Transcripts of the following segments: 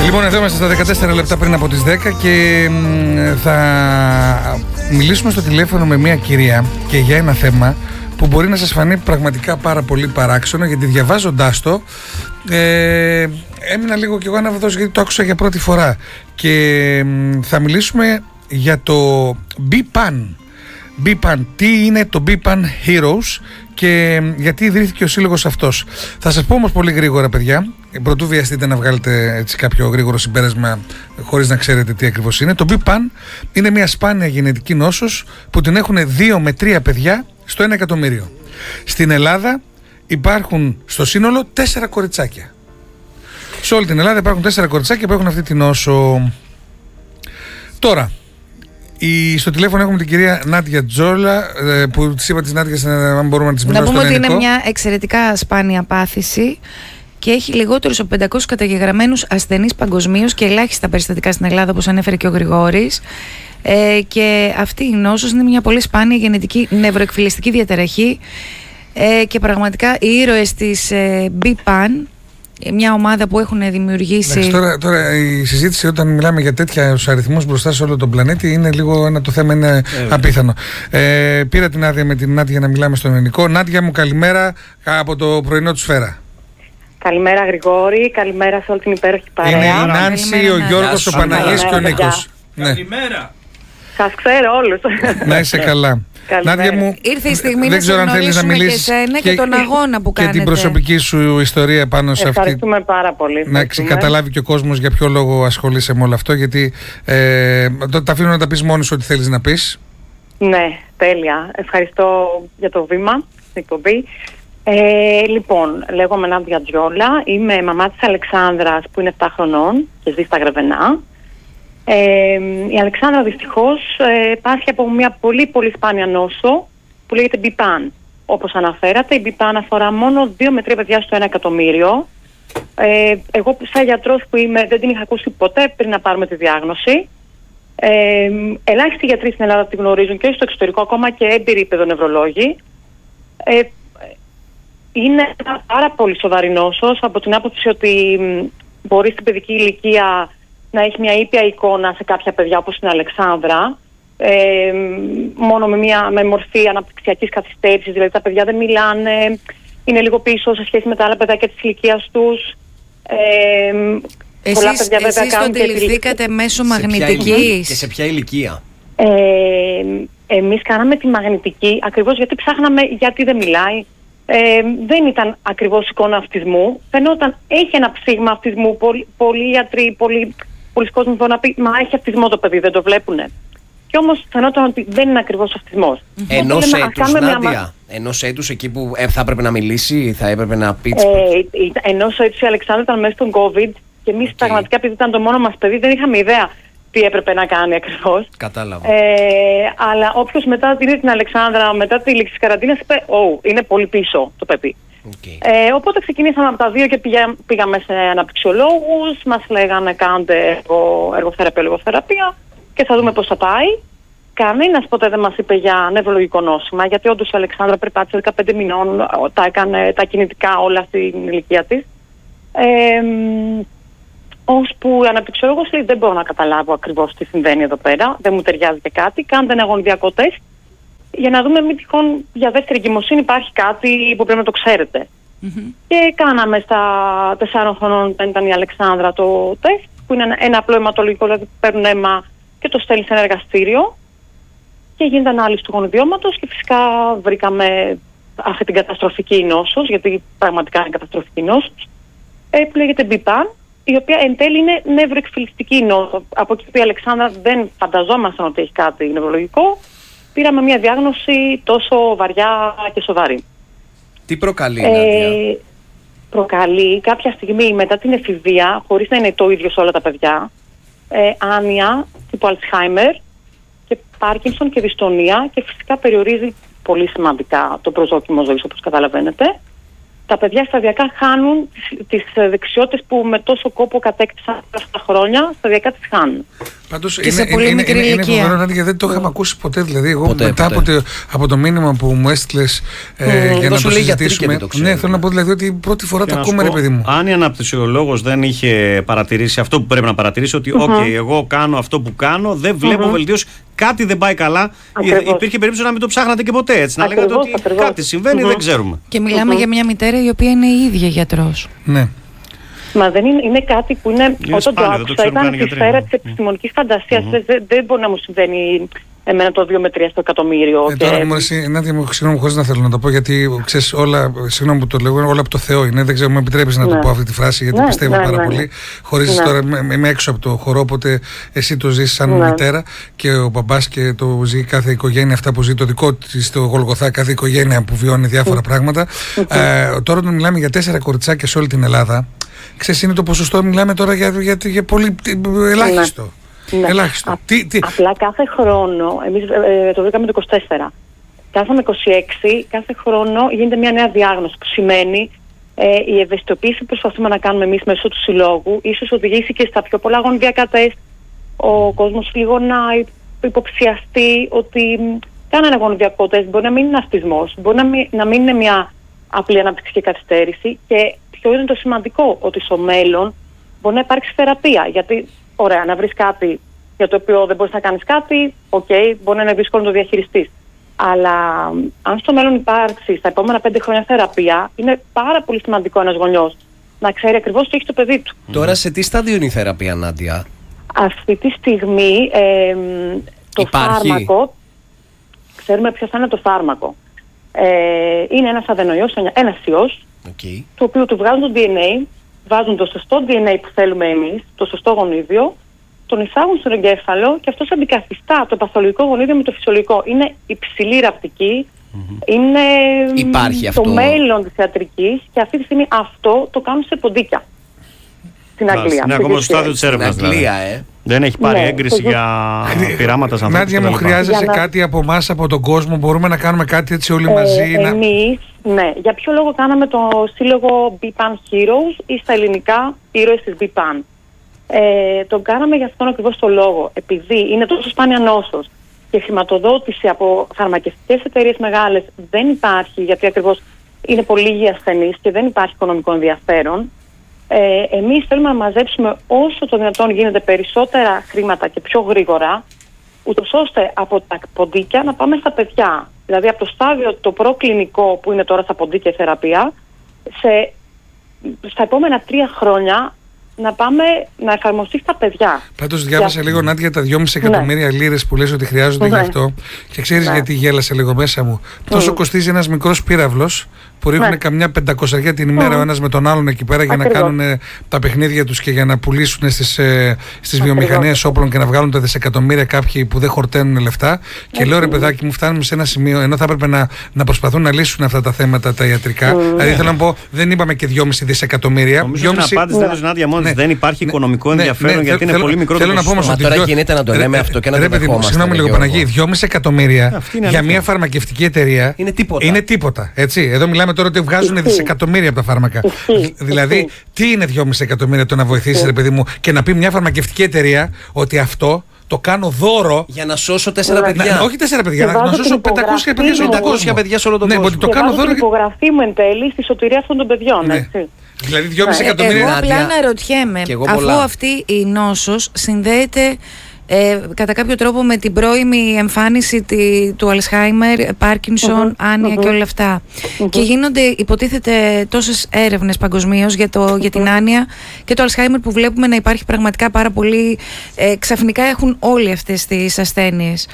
Λοιπόν, εδώ είμαστε στα 14 λεπτά πριν από τις 10 και θα μιλήσουμε στο τηλέφωνο με μια κυρία και για ένα θέμα που μπορεί να σας φανεί πραγματικά πάρα πολύ παράξενο, γιατί διαβάζοντάς το έμεινα λίγο κι εγώ αναβδός, γιατί το άκουσα για πρώτη φορά. Και θα μιλήσουμε για το BPAN. BPAN, τι είναι το BPAN Heroes και γιατί ιδρύθηκε ο σύλλογος αυτός. Θα σας πω όμως πολύ γρήγορα, παιδιά, πρωτού βιαστείτε να βγάλετε έτσι κάποιο γρήγορο συμπέρασμα χωρίς να ξέρετε τι ακριβώς είναι. Το BPAN είναι μια σπάνια γενετική νόσος που την έχουν 2 με 3 παιδιά στο 1 εκατομμύριο. Στην Ελλάδα υπάρχουν στο σύνολο 4 κοριτσάκια. Σε όλη την Ελλάδα υπάρχουν 4 κοριτσάκια που έχουν αυτή την νόσο. Τώρα, στο τηλέφωνο έχουμε την κυρία Νάντια Τζόλα, που της είπα της Νάντιας, αν μπορούμε να της μιλάμε στον ελληνικό. Να πούμε ότι είναι μια εξαιρετικά σπάνια πάθηση και έχει λιγότερους από 500 καταγεγραμμένους ασθενείς παγκοσμίως και ελάχιστα περιστατικά στην Ελλάδα, όπως ανέφερε και ο Γρηγόρης. Και αυτή η νόσος είναι μια πολύ σπάνια γενετική νευροεκφυλιστική διαταραχή και πραγματικά οι ήρωες της BPAN, μια ομάδα που έχουν δημιουργήσει. Τώρα η συζήτηση, όταν μιλάμε για τέτοιους αριθμούς μπροστά σε όλο τον πλανήτη, είναι λίγο το θέμα είναι απίθανο. Πήρα την άδεια με την Νάντια να μιλάμε στον ελληνικό. Νάντια μου, καλημέρα από το πρωινό του Σφαίρα. Καλημέρα Γρηγόρη, καλημέρα σε όλη την υπέροχη παρέα. Είναι η Νάνση, ο Γιώργος, ο Παναγής και ο Νίκος. Καλημέρα. Σας ξέρω όλους. Να είσαι καλά. Νάντια μου, ήρθε η στιγμή να γνωρίσουμε και εσένα και τον αγώνα που κάνετε. Και την προσωπική σου ιστορία πάνω σε αυτή. Ευχαριστούμε πάρα πολύ. Να καταλάβει και ο κόσμος για ποιο λόγο ασχολείσαι με όλο αυτό, γιατί τα αφήνω να τα πεις μόνος ό,τι θέλεις να πεις. Ναι, τέλεια. Ευχαριστώ για το βήμα στην εκπομπή. Λοιπόν, λέγομαι Νάντια Τζόλα, είμαι μαμά της Αλεξάνδρας που είναι 7 χρονών και ζει στα Γρεβενά. Η Αλεξάνδρα δυστυχώς πάσχει από μια πολύ πολύ σπάνια νόσο που λέγεται BPAN. Όπως αναφέρατε, η BPAN αφορά μόνο 2 με 3 παιδιά στο 1 εκατομμύριο. Εγώ σαν γιατρός που είμαι δεν την είχα ακούσει ποτέ πριν να πάρουμε τη διάγνωση. Ελάχιστοι γιατροί στην Ελλάδα τη γνωρίζουν και στο εξωτερικό, ακόμα και έμπειροι παιδονευρολόγοι. Είναι ένα πάρα πολύ σοβαρή νόσος, από την άποψη ότι μπορεί στην παιδική ηλικία να έχει μια ήπια εικόνα σε κάποια παιδιά όπως την Αλεξάνδρα, μόνο με μορφή αναπτυξιακής καθυστέρησης, δηλαδή τα παιδιά δεν μιλάνε, είναι λίγο πίσω σε σχέση με τα άλλα παιδάκια της ηλικίας τους. Εσείς το αντιληφθήκατε μέσω μαγνητικής? Και σε ποια ηλικία? Εμείς κάναμε τη μαγνητική ακριβώς γιατί ψάχναμε γιατί δεν μιλάει. Δεν ήταν ακριβώς εικόνα αυτισμού. Φαινόταν έχει ένα ψήγμα αυτισμού. Πολλοί γιατροί, πολλοί κόσμοι μπορούν να πει μα έχει αυτισμό το παιδί, δεν το βλέπουνε. Και όμως φαινόταν ότι δεν είναι ακριβώς αυτισμός. Ενός έτους, Νάντια, ενός έτους εκεί που θα έπρεπε να μιλήσει, θα έπρεπε να πει. Ενός έτους η Αλεξάνδρα ήταν μέσα στον COVID και εμείς πραγματικά, επειδή ήταν το μόνο μας παιδί, δεν είχαμε ιδέα τι έπρεπε να κάνει ακριβώς. Κατάλαβα. Αλλά όποιος μετά την Αλεξάνδρα, μετά τη λήξη της καραντίνας, είπε είναι πολύ πίσω το παιδί. Οπότε ξεκινήσαμε από τα 2 και πήγαμε σε αναπτυξιολόγους, μας λέγανε κάντε εργοθεραπεία και θα δούμε πώς θα πάει. Κανένας ποτέ δεν μας είπε για νευρολογικό νόσημα, γιατί όντως η Αλεξάνδρα περπάτησε 15 μηνών, τα έκανε τα κινητικά όλα στην ηλικία της. Ώσπου η αναπτυξιολόγος λέει δεν μπορώ να καταλάβω ακριβώς τι συμβαίνει εδώ πέρα, δεν μου ταιριάζει και κάτι, κάντε ένα γονιδιακό τεστ για να δούμε μη τυχόν για δεύτερη εγκυμοσύνη υπάρχει κάτι που πρέπει να το ξέρετε. Και κάναμε στα 4 χρονών, ήταν η Αλεξάνδρα, το τεστ, που είναι ένα απλό αιματολογικό, δηλαδή παίρνουν αίμα και το στέλνει σε ένα εργαστήριο και γίνεται ανάλυση του γονιδιώματος και φυσικά βρήκαμε αυτή την καταστροφική νόσος, γιατί πραγματικά είναι καταστροφική νόσος, που λέγεται BPAN, η οποία εν τέλει είναι νευροεκφυλιστική νόσο. Από εκεί που η Αλεξάνδρα δεν φανταζόμασταν ότι έχει κάτι νευρολογικό, πήραμε μια διάγνωση τόσο βαριά και σοβαρή. Τι προκαλεί, Νάντια? Προκαλεί κάποια στιγμή μετά την εφηβεία, χωρίς να είναι το ίδιο σε όλα τα παιδιά, άνοια τύπου Αλτσχάιμερ και Πάρκινσον και δυστονία, και φυσικά περιορίζει πολύ σημαντικά το προσδόκιμο ζωής, όπως καταλαβαίνετε. Τα παιδιά σταδιακά χάνουν τις δεξιότητες που με τόσο κόπο κατέκτησαν αυτά τα χρόνια, σταδιακά τις χάνουν. Πάντως και σε πολύ μικρή ηλικία. Είναι φοβερό, γιατί δεν το είχαμε ακούσει ποτέ. Δηλαδή, εγώ ποτέ. Από το μήνυμα που μου έστειλες για να το συζητήσουμε. Ναι, θέλω να πω δηλαδή ότι πρώτη φορά το ακούμε, ρε παιδί μου. Αν η αναπτυξιολόγος δεν είχε παρατηρήσει αυτό που πρέπει να παρατηρήσει, ότι εγώ κάνω αυτό που κάνω, δεν βλέπω βελτίωση, κάτι δεν πάει καλά. Υπήρχε περίπτωση να μην το ψάχνατε και ποτέ. Έτσι, να λέγατε ότι κάτι συμβαίνει, δεν ξέρουμε. Και μιλάμε για μια μητέρα η οποία είναι η ίδια γιατρός. Ναι. Μα δεν είναι κάτι που είναι. Όταν το άκουσα, ήταν στη σφαίρα της επιστημονικής φαντασίας. Δεν μπορεί να μου συμβαίνει εμένα το 2 με 3 στο εκατομμύριο. Τώρα μου αρέσει, Νάντια, συγγνώμη, χωρίς να θέλω να το πω, γιατί ξέρεις, όλα, συγγνώμη που το λέω, όλα από το Θεό είναι. Δεν ξέρω, μου επιτρέπεις να το πω αυτή τη φράση, γιατί πιστεύω πάρα πολύ. Χωρίς τώρα, είμαι έξω από το χορό, οπότε εσύ το ζεις σαν μητέρα και ο μπαμπάς και το ζει κάθε οικογένεια, αυτά που ζει το δικό της, το Γολγοθά, κάθε οικογένεια που βιώνει διάφορα πράγματα. Τώρα όταν μιλάμε για 4 κοριτσάκια σε όλη την Ελλάδα, ξέρεις, είναι το ποσοστό, μιλάμε τώρα για πολύ ελάχιστο. Ναι. Ελάχιστο. Απλά κάθε χρόνο, εμείς το βρήκαμε το 24, κάθαμε 26, κάθε χρόνο γίνεται μια νέα διάγνωση, που σημαίνει η ευαισθητοποίηση που προσπαθούμε να κάνουμε εμείς μέσω του συλλόγου ίσως οδηγήσει και στα πιο πολλά γονιδιακά τεστ, ο κόσμος λίγο να υποψιαστεί ότι κάνανε γονιδιακό τεστ, μπορεί να μην είναι αυτισμός, μπορεί να μην είναι μια απλή αναπτυξιακή καθυστέρηση, και ποιο είναι το σημαντικό, ότι στο μέλλον μπορεί να υπάρξει θεραπεία, γιατί ωραία, να βρεις κάτι για το οποίο δεν μπορείς να κάνεις κάτι, μπορεί να είναι δύσκολο να το διαχειριστείς. Αλλά αν στο μέλλον υπάρξει στα επόμενα 5 χρόνια θεραπεία, είναι πάρα πολύ σημαντικό ένας γονιός να ξέρει ακριβώς τι έχει το παιδί του. Τώρα σε τι στάδιο είναι η θεραπεία, Νάντια? Αυτή τη στιγμή το φάρμακο, ξέρουμε ποιο θα είναι το φάρμακο. Είναι ένας αδενοϊός, ένας ιός, το οποίο του βγάζουν το DNA, βάζουν το σωστό DNA που θέλουμε εμείς, το σωστό γονίδιο, τον εισάγουν στον εγκέφαλο και αυτός αντικαθιστά το παθολογικό γονίδιο με το φυσιολογικό. Είναι υψηλή ραπτική, είναι το μέλλον της ιατρικής, και αυτή τη στιγμή αυτό το κάνουν σε ποντίκια. Στην Αγγλία. Είναι ακόμα στο στάδιο της έρευνας. Δεν έχει πάρει έγκριση για πειράματα σαν αυτό. Νάντια μου, χρειάζεσαι κάτι από εμάς, από τον κόσμο? Μπορούμε να κάνουμε κάτι έτσι όλοι μαζί? Εμείς, ναι. Για ποιο λόγο κάναμε το σύλλογο BPAN Heroes, ή στα ελληνικά ήρωες της BPAN? Το κάναμε για αυτόν ακριβώς το λόγο. Επειδή είναι τόσο σπάνια νόσος και χρηματοδότηση από φαρμακευτικές εταιρείες μεγάλες δεν υπάρχει, γιατί ακριβώς είναι πολύ λίγοι ασθενείς και δεν υπάρχει οικονομικό ενδιαφέρον, εμείς θέλουμε να μαζέψουμε όσο το δυνατόν γίνεται περισσότερα χρήματα και πιο γρήγορα, ούτως ώστε από τα ποντίκια να πάμε στα παιδιά. Δηλαδή από το στάδιο το προκλινικό που είναι τώρα στα ποντίκια θεραπεία, στα επόμενα 3 χρόνια να πάμε να εφαρμοστεί στα παιδιά. Πάντως διάβασα λίγο, Νάντια, τα 2,5 εκατομμύρια λίρες που λες ότι χρειάζονται γι' αυτό, και ξέρεις γιατί γέλασε λίγο μέσα μου? Τόσο κοστίζει ένας μικρός πύραυλος που ρίχνουν καμιά 500 την ημέρα ο ένας με τον άλλον εκεί πέρα για να κάνουν τα παιχνίδια τους και για να πουλήσουν στις βιομηχανίες όπλων και να βγάλουν τα δισεκατομμύρια κάποιοι που δεν χορταίνουν λεφτά. Και λέω, ρε παιδάκι μου, φτάνουμε σε ένα σημείο, ενώ θα έπρεπε να προσπαθούν να λύσουν αυτά τα θέματα τα ιατρικά. Δηλαδή θέλω να πω, δεν είπαμε και 2,5 δισεκατομμύρια. Νομίζω ότι την απάντηση δεν Νάντια μόνη. Δεν υπάρχει οικονομικό ενδιαφέρον, γιατί είναι πολύ μικρό το ποσοστό. Μα τώρα γίνεται να το λέμε αυτό και να το δεχόμαστε. Συγγνώμη λίγο, Παναγί, 2,5 εκατομμύρια για μια φαρμακευτική εταιρεία είναι τίποτα. Έτσι. Εδώ μιλάμε τώρα ότι βγάζουν δισεκατομμύρια από τα φάρμακα. Δηλαδή, τι είναι 2,5 εκατομμύρια το να βοηθήσει, ρε παιδί μου, και να πει μια φαρμακευτική εταιρεία ότι αυτό το κάνω δώρο για να σώσω 4 παιδιά. Όχι 4 παιδιά, να σώσω 500 παιδιά σε όλο τον κόσμο. Το κάνω δώρο. Και την υπογραφή μου εν τέλει στη σωτηρία αυτών των παιδιών. Έτσι. Δηλαδή 2,5 εκατομμύρια. Εγώ απλά αναρωτιέμαι, αφού αυτή η νόσος συνδέεται κατά κάποιο τρόπο με την πρώιμη εμφάνιση του Αλσχάιμερ, Πάρκινσον, Άνια και όλα αυτά, και γίνονται, υποτίθεται, τόσες έρευνες παγκοσμίως για την Άνια και το Αλσχάιμερ, που βλέπουμε να υπάρχει πραγματικά πάρα πολύ, ξαφνικά έχουν όλοι αυτές τις ασθένειες.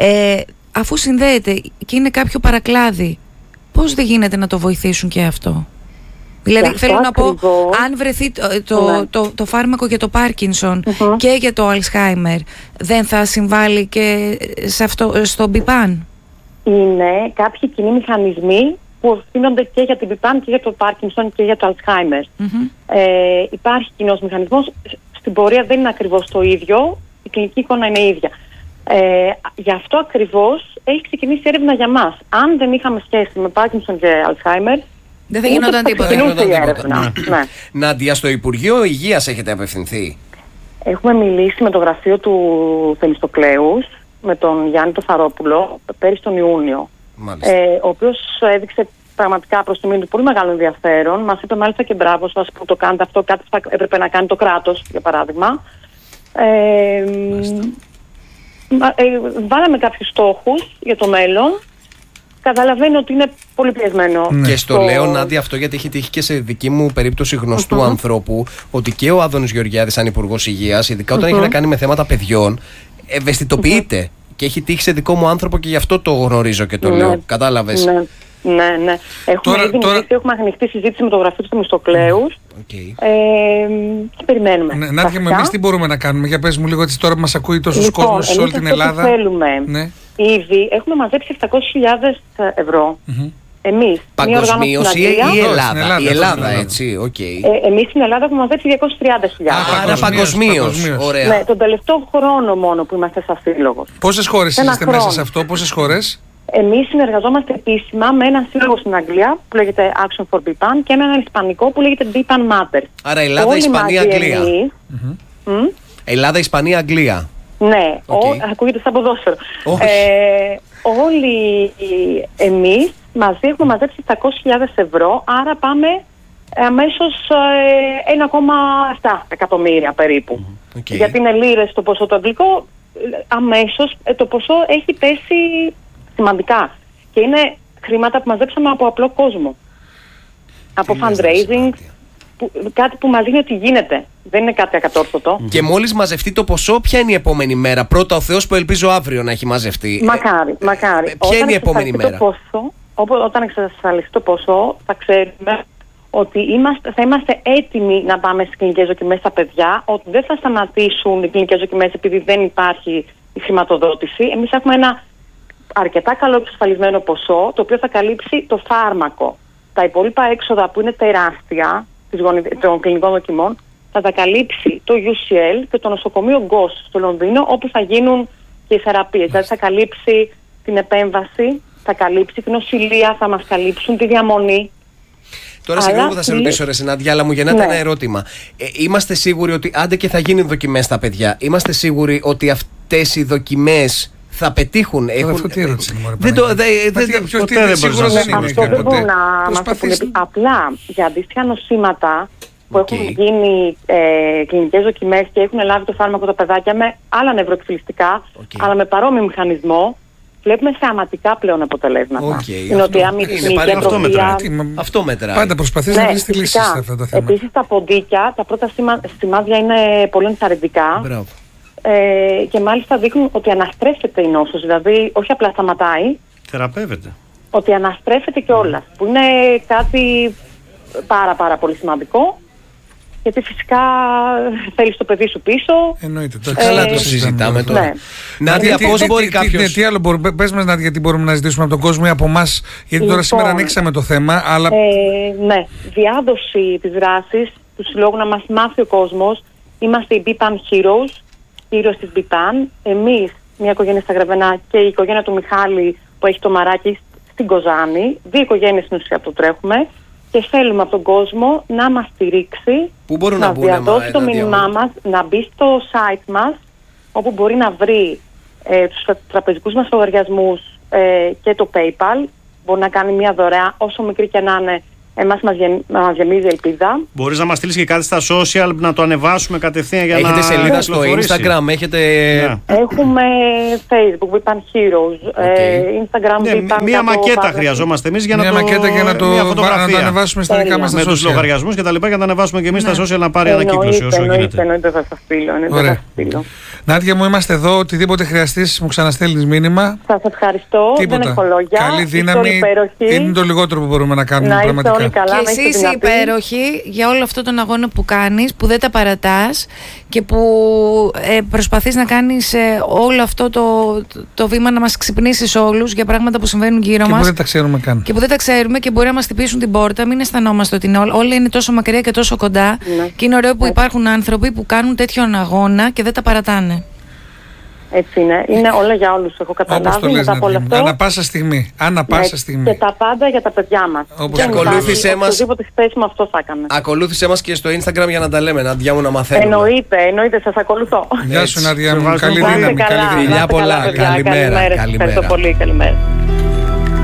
Αφού συνδέεται και είναι κάποιο παρακλάδι, πώς δεν γίνεται να το βοηθήσουν και αυτό? Δηλαδή θέλω να πω, αν βρεθεί το φάρμακο για το Πάρκινσον και για το Αλσχάιμερ, δεν θα συμβάλλει και στο BPAN? Είναι κάποιοι κοινοί μηχανισμοί που ευθύνονται και για την BPAN και για το Πάρκινσον και για το Αλσχάιμερ. Υπάρχει κοινός μηχανισμός. Στην πορεία δεν είναι ακριβώς το ίδιο, η κλινική εικόνα είναι η ίδια. Γι' αυτό ακριβώς έχει ξεκινήσει έρευνα για μας. Αν δεν είχαμε σχέση με Πάρκινσον και Αλσχάιμερ, δεν θα γινόταν τίποτα. Ναι. Νάντια, στο Υπουργείο Υγείας έχετε απευθυνθεί? Έχουμε μιλήσει με το γραφείο του Θεμιστοκλέους, με τον Γιάννη το Φαρόπουλο, πέρυσι τον Ιούνιο. Ο οποίος έδειξε πραγματικά προς τιμή του πολύ μεγάλο ενδιαφέρον. Μας είπε μάλιστα και μπράβο σας που το κάνετε αυτό, κάτι θα έπρεπε να κάνει το κράτος, για παράδειγμα. Βάλαμε κάποιους στόχους για το μέλλον. Καταλαβαίνω ότι είναι πολύ πιεσμένο. Και στο λέω, Νάντια, αυτό γιατί έχει τύχει και σε δική μου περίπτωση γνωστού ανθρώπου, ότι και ο Άδωνης Γεωργιάδης, σαν Υπουργός Υγείας, ειδικά όταν έχει να κάνει με θέματα παιδιών, ευαισθητοποιείται. Και έχει τύχει σε δικό μου άνθρωπο και γι' αυτό το γνωρίζω και το λέω. Κατάλαβες. Ναι. Έχουμε ανοιχτή συζήτηση με το γραφείο του Θεμιστοκλέους. Και περιμένουμε. Νάντια, εμείς τι μπορούμε να κάνουμε? Για πες μου λίγο, έτσι τώρα που μας ακούει τόσος κόσμος σε όλη την Ελλάδα. Θέλουμε. Ήδη έχουμε μαζέψει 700.000 ευρώ. Εμείς. Παγκοσμίως ή η Ελλάδα? Η Ελλάδα, έτσι, εμείς στην Ελλάδα έχουμε μαζέψει 230.000. Άρα παγκοσμίως. Ωραία. Ναι, τον τελευταίο χρόνο μόνο που είμαστε σαν σύλλογος. Πόσες χώρες είστε μέσα σε αυτό, πόσες χώρες? Εμείς συνεργαζόμαστε επίσημα με έναν σύλλογο στην Αγγλία που λέγεται Action for BPAN και με έναν ισπανικό που λέγεται BPAN Matters. Άρα Ελλάδα, Ισπανία, Αγγλία. Ελλάδα, Ισπανία, Αγγλία. Ναι, ακούγεται σαν ποδόσφαιρο. Όλοι εμείς μαζί έχουμε μαζέψει 700.000 ευρώ, άρα πάμε αμέσως 1,7 εκατομμύρια περίπου. Γιατί είναι λίρες το ποσό, το αγγλικό, αμέσως το ποσό έχει πέσει σημαντικά. Και είναι χρήματα που μαζέψαμε από απλό κόσμο. Από fundraising, κάτι που μας δίνει ότι γίνεται. Δεν είναι κάτι ακατόρθωτο. Και μόλις μαζευτεί το ποσό, ποια είναι η επόμενη μέρα? Πρώτα ο Θεός, που ελπίζω αύριο να έχει μαζευτεί. Μακάρι. Ποια είναι η επόμενη μέρα? Όταν εξασφαλιστεί το ποσό, θα ξέρουμε ότι θα είμαστε έτοιμοι να πάμε στις κλινικές δοκιμές στα παιδιά, ότι δεν θα σταματήσουν οι κλινικές δοκιμές επειδή δεν υπάρχει η χρηματοδότηση. Εμείς έχουμε ένα αρκετά καλό εξασφαλισμένο ποσό, το οποίο θα καλύψει το φάρμακο. Τα υπόλοιπα έξοδα που είναι τεράστια των κλινικών δοκιμών θα τα καλύψει το UCL και το νοσοκομείο Γκος στο Λονδίνο, όπου θα γίνουν και οι θεραπείες. Δηλαδή θα καλύψει την επέμβαση, θα καλύψει την νοσηλεία, θα μας καλύψουν τη διαμονή. Τώρα συγγνώμη που θα σε ρωτήσω, ρε Νάντια, αλλά μου γεννάται ένα ερώτημα. Είμαστε σίγουροι ότι, άντε και θα γίνουν δοκιμές στα παιδιά, είμαστε σίγουροι ότι αυτές οι δοκιμές θα πετύχουν? Αυτό τι ερώτηση είναι? Δεν το μπορούν να μας το πούνε. Απλά για αντίστοιχα νοσήματα που έχουν γίνει κλινικές δοκιμές και έχουν λάβει το φάρμακο τα παιδάκια με άλλα νευροεκφυλιστικά, αλλά με παρόμοιο μηχανισμό, βλέπουμε θεαματικά πλέον αποτελέσματα. Η νοτιά μυθική ατροφία. Αυτό μετράει. Πάντα προσπαθείς να βρεις τη λύση σε αυτό το θέμα. Επίσης τα ποντίκια, τα πρώτα σημάδια είναι πολύ ενθαρρυντικά. Και μάλιστα δείχνουν ότι αναστρέφεται η νόσος, δηλαδή όχι απλά σταματάει. Θεραπεύεται. Ότι αναστρέφεται κιόλας, που είναι κάτι πάρα πολύ σημαντικό. Γιατί φυσικά θέλεις το παιδί σου πίσω. Εννοείται. Καλά το συζητάμε τώρα. Ναι. Νάντια, πώς μπορεί κάποιος... Τι άλλο μπορούμε, πες μας, Νάντια, γιατί μπορούμε να ζητήσουμε από τον κόσμο ή από εμάς, γιατί τώρα σήμερα ανοίξαμε το θέμα, αλλά... Ναι, διάδοση της δράσης του συλλόγου, να μας μάθει ο κόσμος. Είμαστε οι BPAN Heroes, heroes της BPAN. Εμείς, μια οικογένεια στα Γραβενά και η οικογένεια του Μιχάλη που έχει το μαράκι στην Κοζάνη. 2 οικογένειες στην ουσία που τρέχουμε. Και θέλουμε από τον κόσμο να μας στηρίξει, να διαδώσει το μήνυμά μας, να μπει στο site μας, όπου μπορεί να βρει τους τραπεζικούς μας λογαριασμούς και το PayPal. Μπορεί να κάνει μια δωρεά, όσο μικρή και να είναι, εμάς μας γεμίζει ελπίδα. Μπορείς να μας στείλεις και κάτι στα social, να το ανεβάσουμε κατευθείαν για έχετε να... Έχετε σελίδα στο Instagram, έχετε... Έχουμε Facebook, BPAN Heroes, Instagram, BPAN... Μία μακέτα χρειαζόμαστε εμείς για να το... να το ανεβάσουμε στα δικά μας τα social. Με τους λογαριασμούς και τα λοιπά, για να τα ανεβάσουμε και εμείς στα social, να πάρει ανακύκλωση όσο γίνεται. Εννοείται θα σας στείλω. Νάντια μου, είμαστε εδώ. Οτιδήποτε χρειαστείς, μου ξαναστέλνεις μήνυμα. Σας ευχαριστώ. Δεν έχω λόγια. Καλή δύναμη. Είναι το λιγότερο που μπορούμε να κάνουμε πραγματικά. Και εσύ είσαι υπέροχη για όλο αυτό τον αγώνα που κάνεις, που δεν τα παρατάς και που προσπαθείς να κάνεις όλο αυτό το βήμα, να μας ξυπνήσεις όλους για πράγματα που συμβαίνουν γύρω μας. Και που δεν τα ξέρουμε καν. Και που δεν τα ξέρουμε και μπορεί να μας χτυπήσουν την πόρτα. Μην αισθανόμαστε ότι όλα είναι τόσο μακριά και τόσο κοντά. Και είναι ωραίο που υπάρχουν άνθρωποι που κάνουν τέτοιον αγώνα και δεν τα παρατάνε. Έτσι είναι. Είναι όλα για όλους. Έχω καταλάβει μετά από όλο αυτό. Ανά πάσα στιγμή. Και τα πάντα για τα παιδιά μας. Και ακολούθησέ μας. Οτιδήποτε θέση με αυτό θα έκαμε. Ακολούθησέ μας και στο Instagram για να τα λέμε, Νάντια μου, να μαθαίνουμε. Εννοείται, σας ακολουθώ. Γεια σου, Νάντια μου. Καλή δύναμη. Φιλιά πολλά. Καλημέρα. Ευχαριστώ πολύ. Καλημέρα.